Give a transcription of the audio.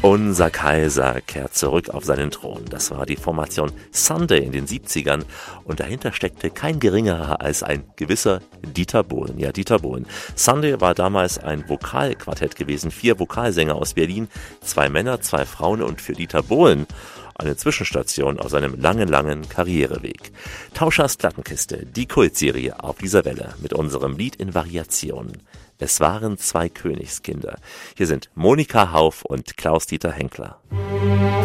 Unser Kaiser kehrt zurück auf seinen Thron. Das war die Formation Sunday in den 70ern und dahinter steckte kein geringerer als ein gewisser Dieter Bohlen. Ja, Dieter Bohlen. Sunday war damals ein Vokalquartett gewesen, 4 Vokalsänger aus Berlin, 2 Männer, 2 Frauen und für Dieter Bohlen eine Zwischenstation auf seinem langen Karriereweg. Tauschers Plattenkiste, die Kultserie auf dieser Welle mit unserem Lied in Variationen. Es waren 2 Königskinder. Hier sind Monika Hauf und Klaus-Dieter Henkler.